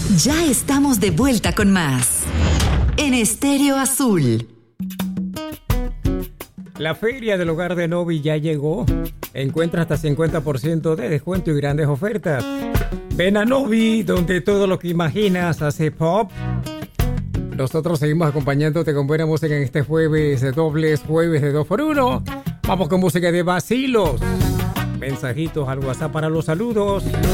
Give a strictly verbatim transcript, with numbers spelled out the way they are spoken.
Ya estamos de vuelta con más en Estéreo Azul. La feria del hogar de Novi ya llegó. Encuentra hasta cincuenta por ciento de descuento y grandes ofertas. Ven a Novi, donde todo lo que imaginas hace pop. Nosotros seguimos acompañándote con buena música en este jueves de dobles, jueves de dos por uno. Vamos con música de vacilos. Mensajitos al WhatsApp para los saludos.